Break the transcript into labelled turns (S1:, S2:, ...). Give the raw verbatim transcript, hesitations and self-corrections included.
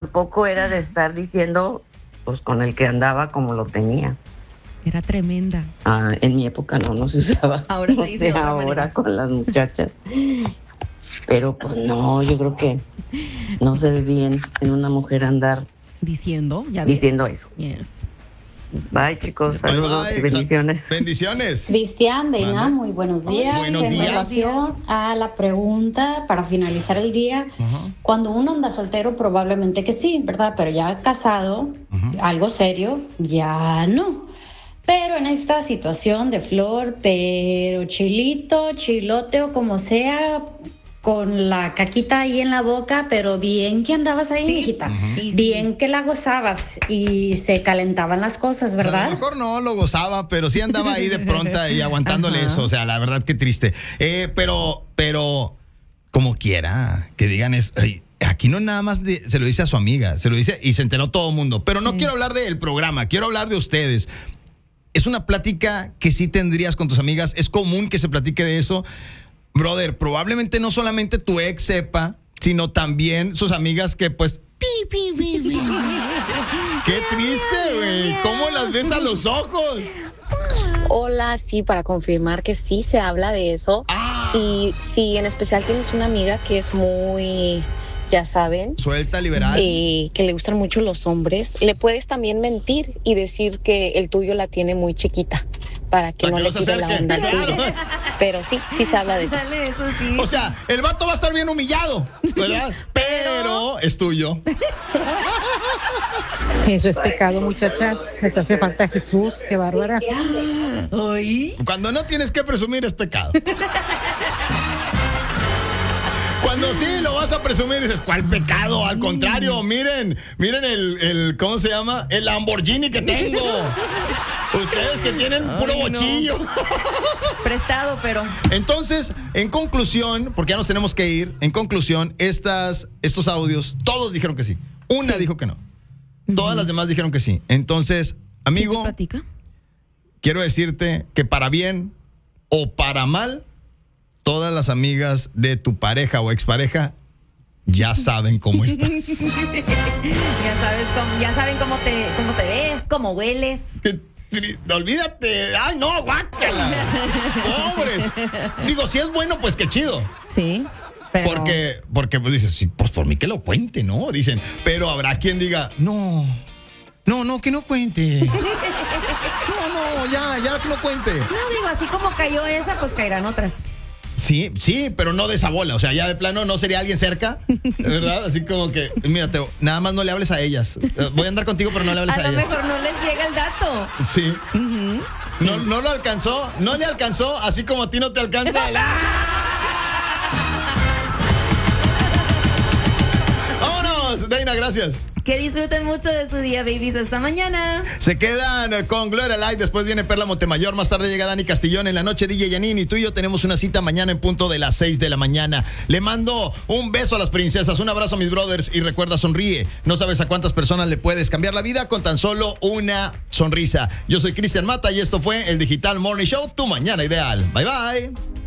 S1: tampoco era de estar diciendo, pues con el que andaba como lo tenía.
S2: Era tremenda.
S1: Ah, en mi época no, no se usaba.
S2: Ahora se
S1: no
S2: dice
S1: sé
S2: de otra
S1: ahora
S2: manera.
S1: con las muchachas. Pero pues no, yo creo que no se ve bien en una mujer andar
S2: Diciendo, ya ves.
S1: diciendo eso.
S2: Yes.
S1: Bye, chicos, saludos
S3: Bye,
S1: y
S3: bye.
S1: bendiciones.
S3: Bendiciones.
S4: Cristian, Deina,
S3: Mande.
S4: muy buenos días.
S3: Buenos
S4: en
S3: días.
S4: relación a la pregunta para finalizar el día,
S3: Ajá.
S4: cuando uno anda soltero probablemente que sí, ¿verdad? Pero ya casado, algo serio, ya no. Pero en esta situación de Flor, pero chilito, chilote o como sea, con la caquita ahí en la boca, pero bien que andabas ahí,
S2: Sí.
S4: mijita.
S2: Ujú. Y sí.
S4: Bien que la gozabas y se calentaban las cosas,
S3: O sea,
S4: ¿verdad?
S3: a lo mejor no lo gozaba, pero sí andaba ahí de pronta y aguantándole
S2: Ajá.
S3: eso. O sea, la verdad, qué triste. Eh, pero, pero, como quiera, que digan es. Ay, aquí no nada más de- se lo dice a su amiga, se lo dice y se enteró todo el mundo. Pero no
S2: Sí.
S3: quiero hablar del programa, quiero hablar de ustedes. Es una plática que sí tendrías con tus amigas. Es común que se platique de eso. Brother, probablemente no solamente tu ex sepa, sino también sus amigas que pues... pi, pi, pi, pi. Qué triste, güey. ¿Cómo las ves a los ojos?
S5: Hola, sí, para confirmar que sí se habla de eso.
S3: Ah.
S5: Y sí, en especial tienes una amiga que es muy, ya saben,
S3: Suelta, liberal.
S5: eh, que le gustan mucho los hombres. Le puedes también mentir y decir que el tuyo la tiene muy chiquita para que
S3: Para
S5: no
S3: que
S5: le
S3: no se
S5: tire la
S3: acerque.
S5: onda al
S3: Claro.
S5: tuyo. Pero sí, sí se habla de eso.
S2: Sale eso, sí.
S3: O sea, el vato va a estar bien humillado, ¿verdad? Pero es tuyo.
S6: Eso es pecado, muchachas. Les hace falta Jesús, qué bárbaras.
S2: Ay.
S3: Cuando no tienes que presumir es pecado. Cuando sí lo vas a presumir dices, ¿cuál pecado? Al contrario, miren, miren el, el ¿cómo se llama? El Lamborghini que tengo. Ustedes que tienen puro
S2: Ay, no.
S3: bochillo.
S2: Prestado, pero.
S3: Entonces, en conclusión, porque ya nos tenemos que ir, en conclusión, estas, estos audios, todos dijeron que sí. Una dijo que no. Todas las demás dijeron que sí. Entonces,
S2: ¿Sí se
S3: amigo,
S2: platica?
S3: quiero decirte que para bien o para mal, todas las amigas de tu pareja o expareja ya saben cómo estás.
S2: Ya sabes cómo, ya saben cómo te, cómo te ves, cómo hueles.
S3: Qué tri- Olvídate. Ay, no, guácala. Pobres. Digo, si es bueno, pues qué chido.
S2: Sí. Pero...
S3: Porque, porque pues dices, sí, pues por mí que lo cuente, ¿no? Dicen, pero habrá quien diga, no, no, no, que no cuente. No, no, ya, ya que no cuente.
S2: No, digo, así como cayó esa, pues caerán otras.
S3: Sí, sí, pero no de esa bola. O sea, ya de plano no sería alguien cerca, ¿verdad? Así como que, mírate, nada más no le hables a ellas. Voy a andar contigo, pero no le hables
S2: A
S3: a,
S2: lo
S3: ellas.
S2: mejor no les llega el dato.
S3: Sí. No, no lo alcanzó, no le alcanzó, así como a ti no te alcanza. Vámonos, Deina, gracias.
S2: Que disfruten mucho de su día, babies. Hasta mañana.
S3: Se quedan con Gloria Light, después viene Perla Montemayor, más tarde llega Dani Castillón, en la noche D J Yanini, y tú y yo tenemos una cita mañana en punto de las seis de la mañana. Le mando un beso a las princesas, un abrazo a mis brothers y recuerda, sonríe. No sabes a cuántas personas le puedes cambiar la vida con tan solo una sonrisa. Yo soy Cristian Mata y esto fue el Digital Morning Show, tu mañana ideal. Bye bye.